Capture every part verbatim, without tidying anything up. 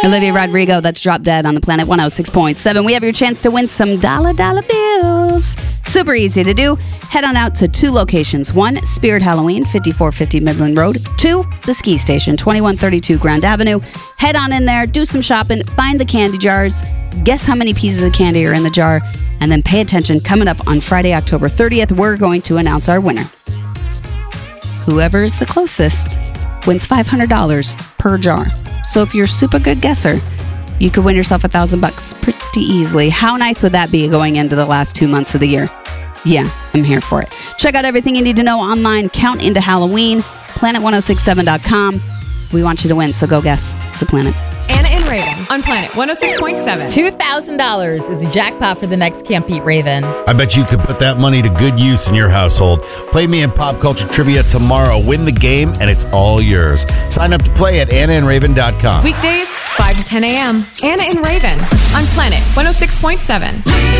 Olivia Rodrigo, that's Drop Dead on the Planet one oh six point seven. We have your chance to win some dollar dollar bills. Super easy to do. Head on out to two locations. One, Spirit Halloween, fifty-four fifty Midland Road. Two, the Ski Station, twenty-one thirty-two Grand Avenue. Head on in there, do some shopping, find the candy jars, guess how many pieces of candy are in the jar, and then pay attention. Coming up on Friday, October thirtieth, we're going to announce our winner. Whoever is the closest wins five hundred dollars per jar. So if you're a super good guesser, you could win yourself a thousand bucks pretty easily. How nice would that be going into the last two months of the year? Yeah, I'm here for it. Check out everything you need to know online. Count into Halloween, planet ten sixty-seven dot com. We want you to win, so go guess. It's the Planet. Anna and Raven on Planet one oh six point seven. two thousand dollars is the jackpot for the next Can't Beat Raven. I bet you could put that money to good use in your household. Play me in Pop Culture Trivia tomorrow. Win the game, and it's all yours. Sign up to play at anna and raven dot com. Weekdays, five to ten a.m. Anna and Raven on Planet one oh six point seven.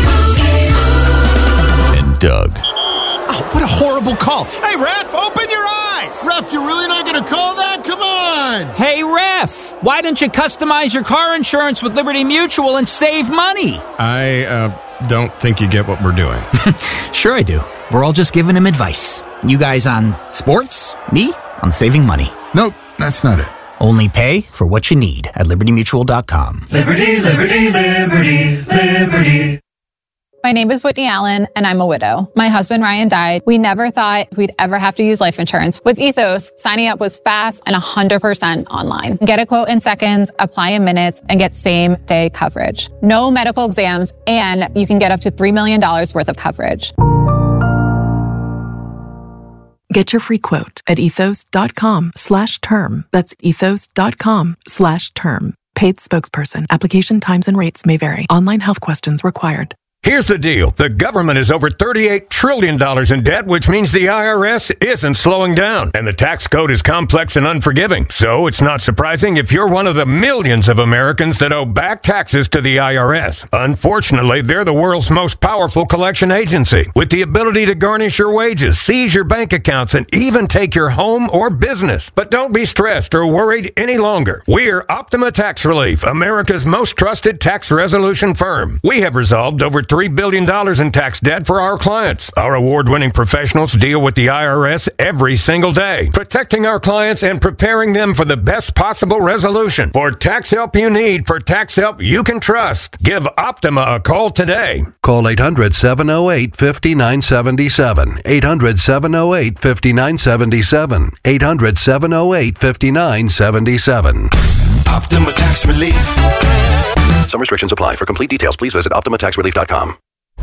And Doug. Oh, what a horrible call. Hey, Ref, open your eyes. Ref, you're really not going to call that? Come on. Hey, Ref, why don't you customize your car insurance with Liberty Mutual and save money? I uh, don't think you get what we're doing. Sure I do. We're all just giving him advice. You guys on sports, me on saving money. Nope, that's not it. Only pay for what you need at liberty mutual dot com. Liberty, liberty, liberty, liberty. My name is Whitney Allen, and I'm a widow. My husband, Ryan, died. We never thought we'd ever have to use life insurance. With Ethos, signing up was fast and one hundred percent online. Get a quote in seconds, apply in minutes, and get same-day coverage. No medical exams, and you can get up to three million dollars worth of coverage. Get your free quote at ethos.com slash term. That's ethos.com slash term. Paid spokesperson. Application times and rates may vary. Online health questions required. Here's the deal. The government is over thirty-eight trillion dollars in debt, which means the I R S isn't slowing down. And the tax code is complex and unforgiving. So it's not surprising if you're one of the millions of Americans that owe back taxes to the I R S. Unfortunately, they're the world's most powerful collection agency, with the ability to garnish your wages, seize your bank accounts, and even take your home or business. But don't be stressed or worried any longer. We're Optima Tax Relief, America's most trusted tax resolution firm. We have resolved over three billion dollars in tax debt for our clients. Our award-winning professionals deal with the I R S every single day, protecting our clients and preparing them for the best possible resolution. For tax help you need, for tax help you can trust, give Optima a call today. Call eight hundred, seven oh eight, five nine seven seven. eight hundred, seven oh eight, five nine seven seven. eight hundred, seven oh eight, five nine seven seven. Optima Tax Relief. Some restrictions apply. For complete details, please visit optima tax relief dot com.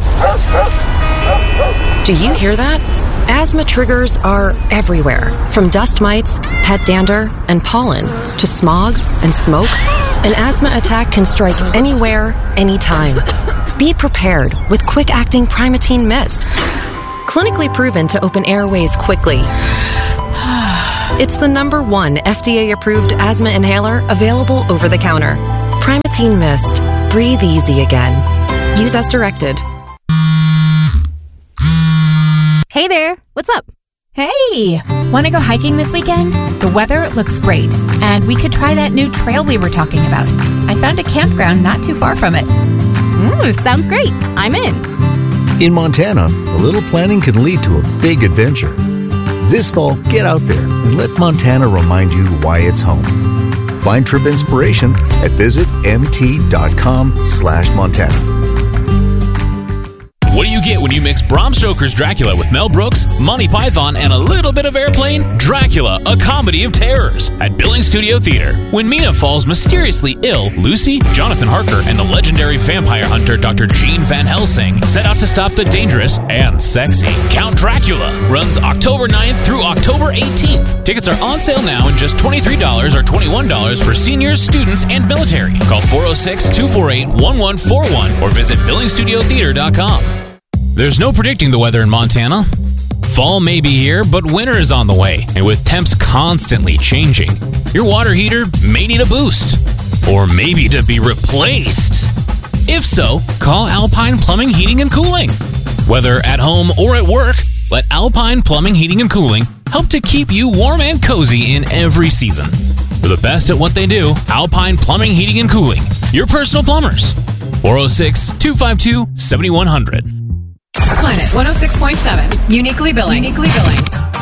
Do you hear that? Asthma triggers are everywhere. From dust mites, pet dander, and pollen, to smog and smoke. An asthma attack can strike anywhere, anytime. Be prepared with quick-acting Primatene Mist. Clinically proven to open airways quickly. It's the number one F D A-approved asthma inhaler available over the counter. Primatene Mist. Breathe easy again. Use as directed. Hey there, what's up? Hey, want to go hiking this weekend? The weather looks great, and we could try that new trail we were talking about. I found a campground not too far from it. Ooh, sounds great. I'm in. In Montana, a little planning can lead to a big adventure. This fall, get out there and let Montana remind you why it's home. Find trip inspiration at visit mt.com slash Montana. What do you get when you mix Bram Stoker's Dracula with Mel Brooks, Monty Python, and a little bit of Airplane? Dracula, a comedy of terrors at Billings Studio Theater. When Mina falls mysteriously ill, Lucy, Jonathan Harker, and the legendary vampire hunter Doctor Gene Van Helsing set out to stop the dangerous and sexy Count Dracula. Runs October ninth through October eighteenth. Tickets are on sale now in just twenty-three dollars or twenty-one dollars for seniors, students, and military. Call four oh six, two four eight, one one four one or visit billings studio theater dot com. There's no predicting the weather in Montana. Fall may be here, but winter is on the way, and with temps constantly changing, your water heater may need a boost, or maybe to be replaced. If so, call Alpine Plumbing, Heating, and Cooling. Whether at home or at work, let Alpine Plumbing, Heating, and Cooling help to keep you warm and cozy in every season. For the best at what they do, Alpine Plumbing, Heating, and Cooling. Your personal plumbers. four oh six, two five two, seven one zero zero. Planet one oh six point seven. Uniquely Billings. Uniquely Billings.